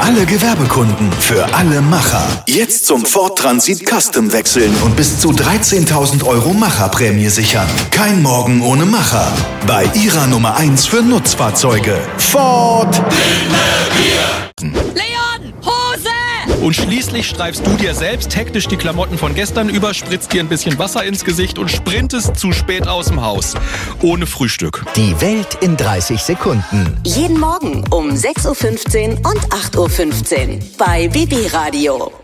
alle Gewerbekunden, für alle Macher. Jetzt zum Ford Transit Custom wechseln und bis zu 13.000 € Macherprämie sichern. Kein Morgen ohne Macher. Bei Ihrer Nummer 1 für Nutzfahrzeuge. Ford. Leon, Hose! Und schließlich streifst du dir selbst hektisch die Klamotten von gestern über, spritzt dir ein bisschen Wasser ins Gesicht und sprintest zu spät aus dem Haus. Ohne Frühstück. Die Welt in 30 Sekunden. Jeden Morgen um 6.15 Uhr und 8.15 Uhr bei BB Radio.